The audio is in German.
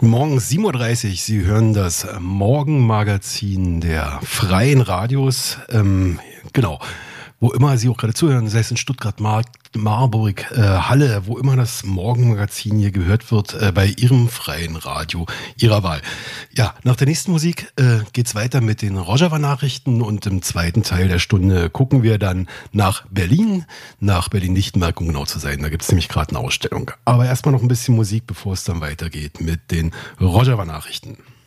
Morgen 7:30 Uhr, Sie hören das Morgenmagazin der Freien Radios. Genau, wo immer Sie auch gerade zuhören, sei es in Stuttgart, Marburg, Halle, wo immer das Morgenmagazin hier gehört wird, bei Ihrem freien Radio Ihrer Wahl. Ja, nach der nächsten Musik geht's weiter mit den Rojava-Nachrichten und im zweiten Teil der Stunde gucken wir dann nach Berlin-Lichtenberg, um genau zu sein. Da gibt's nämlich gerade eine Ausstellung. Aber erstmal noch ein bisschen Musik, bevor es dann weitergeht mit den Rojava-Nachrichten.